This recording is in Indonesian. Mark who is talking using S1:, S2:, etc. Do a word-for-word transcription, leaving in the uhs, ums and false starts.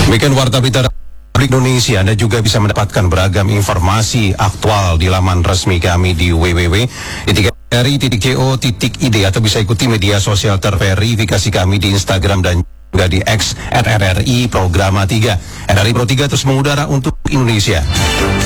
S1: Demikian Warta Berita Republik Indonesia. Anda juga bisa mendapatkan beragam informasi aktual di laman resmi kami di w w w titik r i titik co titik i d atau bisa ikuti media sosial terverifikasi kami di Instagram dan juga di X at R R I Programa tiga. R R I Pro tiga terus mengudara untuk Indonesia.